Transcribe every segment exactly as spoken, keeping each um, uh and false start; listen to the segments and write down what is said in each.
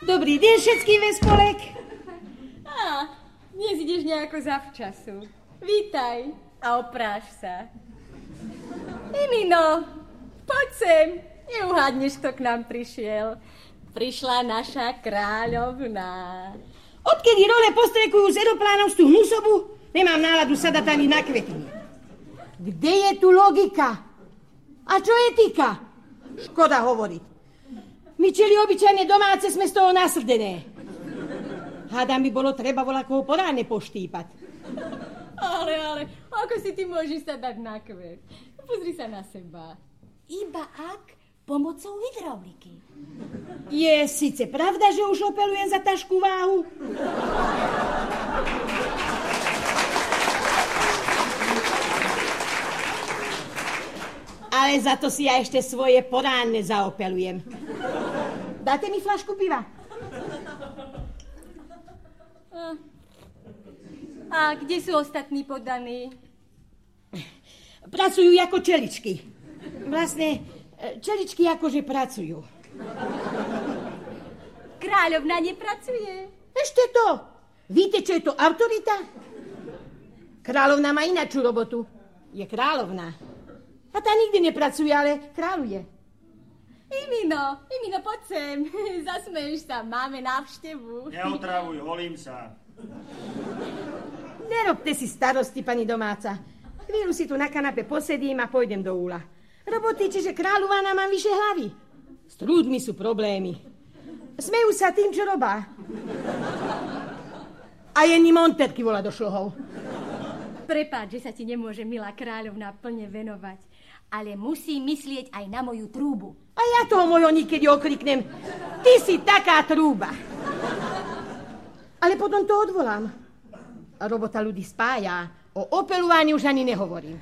Dobrý deň všetkým, Vespolek. Á, dnes ideš nejako zavčasu. Vítaj a opráš sa. Emino, poď sem. Neuhádneš, kto k nám prišiel. Prišla naša kráľovná. Odkedy role postrekujú z aeroplánov z tú hnusobu, nemám náladu sadať ani na kvetine. Kde je tu logika? A čo etika? Škoda hovoriť. My čeli obyčajne domáce sme z toho nasrdené. Hádam by bolo treba voľakoho poráne poštípať. Ale, ale, ako si ty môžeš sa dať na kvet? Pozri sa na seba. Iba ak pomocou hydrauliky. Je síce pravda, že už opelujem za tašku váhu? Ale za to si ja ešte svoje poránne zaopelujem. Dáte mi fľašku piva? A, a kde sú ostatní poddaní? Pracujú ako čeličky. Vlastne, čeličky akože pracujú. Kráľovna nepracuje. Ešte to. Víte, čo je to autorita? Kráľovna má inačú robotu. Je kráľovná. A tá nikdy nepracuje, ale kráľuje. Imino, Imino, poď sem. Zasmeješ sa, máme návštevu. Neotravuj, holím sa. Nerobte si starosti, pani domáca. Chvíľu si tu na kanape posedím a pôjdem do úla. Roboty, čiže kráľovaná mám vyše hlavy. S trúdmi sú problémy. Smejú sa tým, čo robá. A jen monterky volá do šlohov. Prepáč, že sa ti nemôže milá kráľovná plne venovať, ale musí myslieť aj na moju trúbu. A ja toho mojho niekedy okriknem. Ty si taká trúba. Ale potom to odvolám. Robota ľudí spája. O opelovaní už ani nehovorím.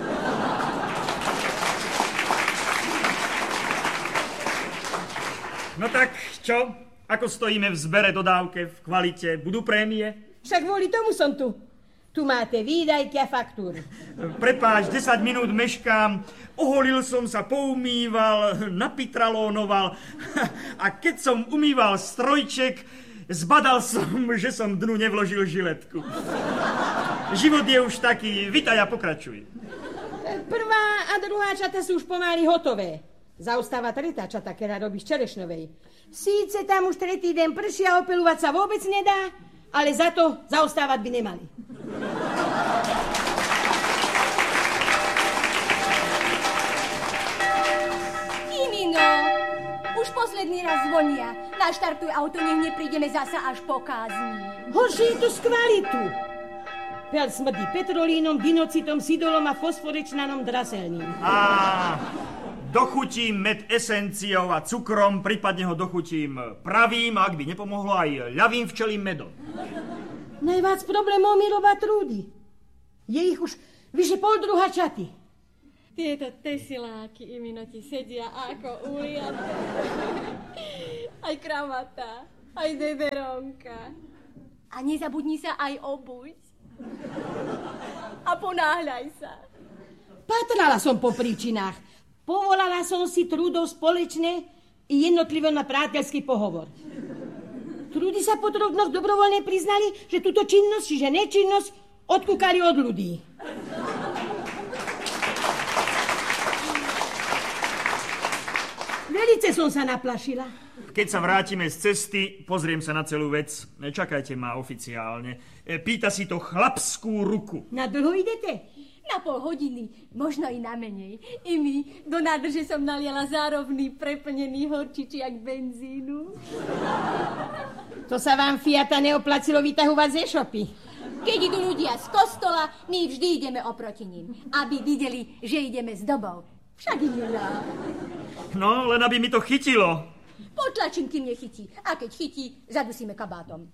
No tak, čo? Ako stojíme v zbere, dodávke, v kvalite? Budú prémie? Však kvôli tomu som tu. Tu máte výdajky a faktúry. Prepáč, desať minút meškám. Oholil som sa, poumýval, napitralónoval. A keď som umýval strojček, zbadal som, že som dnu nevložil žiletku. Život je už taký. Vitaj a pokračuj. Prvá a druhá čata sú už pomaly hotové. Zaostáva tretá čata, ktorá robí z čerešnovej. Síce tam už tretí deň prší a opelovať sa vôbec nedá, ale za to zaostávať by nemali. Imino, už posledný raz zvonia. Naštartuj auto, nech neprídeme zasa až po kázni. Horšie je to z kvalitu. Pel smrdí petrolínom, dinocitom, sidolom a fosforečnanom draselním. A dochutím med esenciou a cukrom, prípadne ho dochutím pravým, ak by nepomohlo aj ľavým včelím medom. Najviac problémov mi robá trúdy. Je ich už vyše pol druha čaty. Tieto tesiláky, Imino, ti sedia ako uliaté. Aj kramata, aj dederonka. A nezabudni sa aj obuť. A ponáhľaj sa. Patrala som po príčinách. Povolala som si trúdov spoločne i jednotlivo na priateľský pohovor. Trúdy sa po troch dnoch dobrovoľne priznali, že túto činnosť, čiže nečinnosť, odkúkali od ľudí. Velice som sa naplašila. Keď sa vrátime z cesty, pozriem sa na celú vec. Čakajte ma oficiálne. Pýta si to chlapskú ruku. Na dlho idete? Na pol hodiny, možno i na menej. I my do nádrže som naliala zárovný preplnený horčičiak benzínu. To sa vám Fiata neoplatilo vytahovať z e-shopy. Keď idú ľudia z kostola, my vždy ideme oproti ním, aby videli, že ideme s dobou. Však ideme. No, len aby mi to chytilo. Potlačím, kým nechytí. A keď chytí, zadusíme kabátom.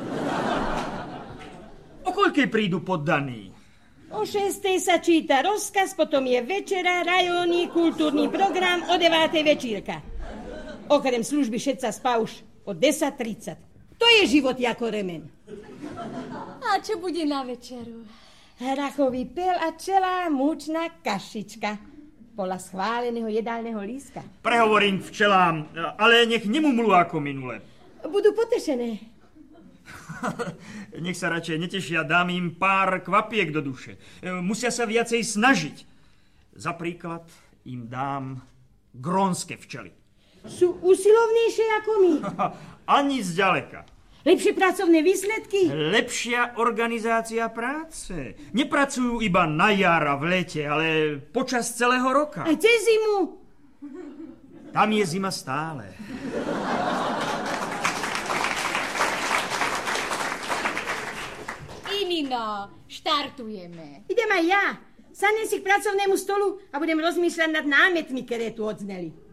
O koľkej prídu poddaní? O šestej sa číta rozkaz, potom je večera, rajónny, kultúrny program, o devátej večírka. Okrem služby všetca spá už o desať tridsať. To je život ako remen. A čo bude na večeru? Hrachový pel a čelá múčna kašička. Podľa schváleného jedálneho lístka. Prehovorím včelám, ale nech nemumlú ako minule. budú potešené. Nech sa radšej netešia, dám im pár kvapiek do duše. Musia sa viacej snažiť. Za príklad im dám grónske včely. Sú usilovnejšie ako my. Ani zďaleka. Lepšie pracovné výsledky? Lepšia organizácia práce. Nepracujú iba na jar a v lete, ale počas celého roka. Aj cez zimu? Tam je zima stále. Inino, štartujeme. Idem aj ja. Sadnem si k pracovnému stolu a budem rozmýšľať nad námetmi, ktoré tu odzneli.